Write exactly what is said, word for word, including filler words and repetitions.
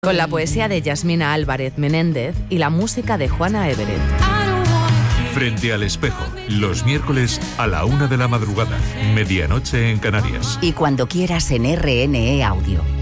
Con la poesía de Yasmina Álvarez Menéndez y la música de Juana Everett. Frente al espejo, los miércoles a la una de la madrugada, medianoche en Canarias. Y cuando quieras en R N E Audio.